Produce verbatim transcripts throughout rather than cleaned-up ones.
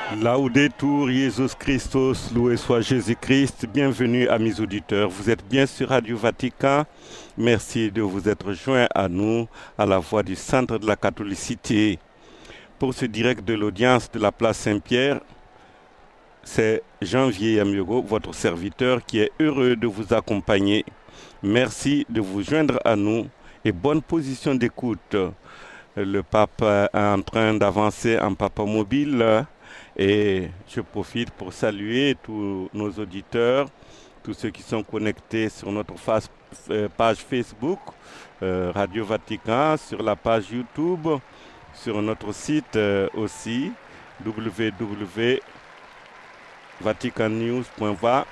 Laudetur Jesus Christus, loué soit Jésus-Christ. Bienvenue à mes auditeurs. Vous êtes bien sur Radio Vatican. Merci de vous être joints à nous à la voix du Centre de la Catholicité. Pour ce direct de l'audience de la place Saint-Pierre, c'est Janvier Amiogo, votre serviteur, qui est heureux de vous accompagner. Merci de vous joindre à nous et bonne position d'écoute. Le pape est en train d'avancer en papa mobile. Et je profite pour saluer tous nos auditeurs, tous ceux qui sont connectés sur notre face, euh, page Facebook, euh, Radio Vatican, sur la page YouTube, sur notre site euh, aussi, w w w point vatican news point v a.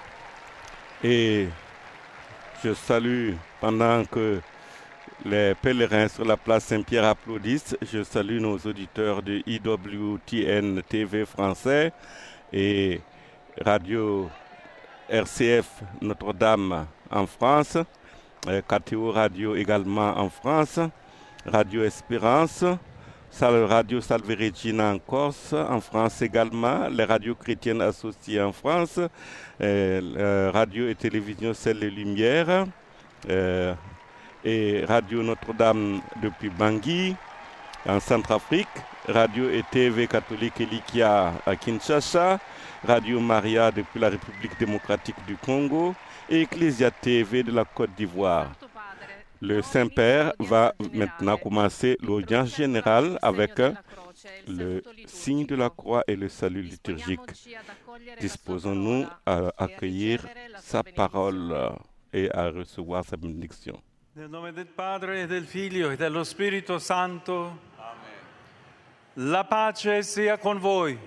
Et je salue, pendant que les pèlerins sur la place Saint-Pierre applaudissent, je salue nos auditeurs de I W T N T V français et Radio R C F Notre-Dame en France, K T O Radio également en France, Radio Espérance, Radio Salve Regina en Corse, en France également, les radios chrétiennes associées en France, euh, Radio et Télévision Ciel et Lumière, euh, et Radio Notre-Dame depuis Bangui, en Centrafrique, Radio et T V catholique Elikia à Kinshasa, Radio Maria depuis la République démocratique du Congo et Ecclesia T V de la Côte d'Ivoire. Le Saint-Père va maintenant commencer l'audience générale avec le signe de la croix et le salut liturgique. Disposons-nous à accueillir sa parole et à recevoir sa bénédiction. Nel nome del Padre e del Figlio e dello Spirito Santo. Amen. La pace sia con voi.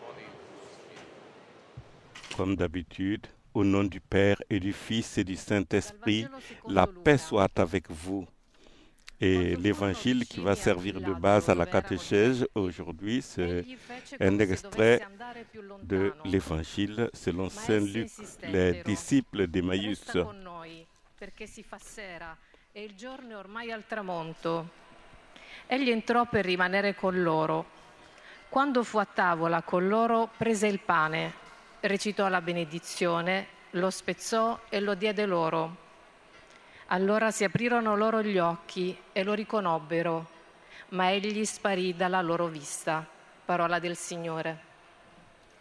Comme d'habitude, au nom du Père et du Fils et du Saint-Esprit, la paix soit avec vous. Et l'évangile qui va servir de base à la catéchèse aujourd'hui, c'est un extrait de l'évangile selon Saint Luc, les disciples d'Emmaüs. E il giorno è ormai al tramonto. Egli entrò per rimanere con loro. Quando fu a tavola con loro, prese il pane, recitò la benedizione, lo spezzò e lo diede loro. Allora si aprirono loro gli occhi e lo riconobbero, ma egli sparì dalla loro vista. Parola del Signore.